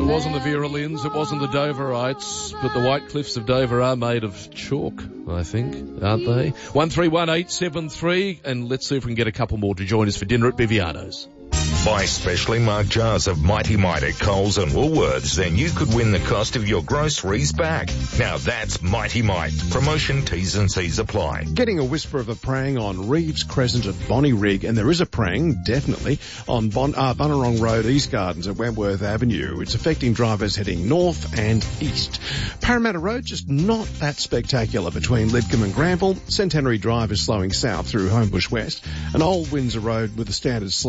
wasn't the Vera Lynns, it wasn't the Doverites, but the White Cliffs of Dover are made of chalk, I think, aren't they? 131873, and let's see if we can get a couple more to join us for dinner at Biviano's. Buy specially marked jars of Mighty Mite at Coles and Woolworths, then you could win the cost of your groceries back. Now that's Mighty Mite. Promotion T's and C's apply. Getting a whisper of a prang on Reeves Crescent at Bonnyrigg, and there is a prang, definitely, on Bunnerong Road, East Gardens at Wentworth Avenue. It's affecting drivers heading north and east. Parramatta Road, just not that spectacular between Lidcombe and Granville. Centenary Drive is slowing south through Homebush West, and Old Windsor Road with a standard slow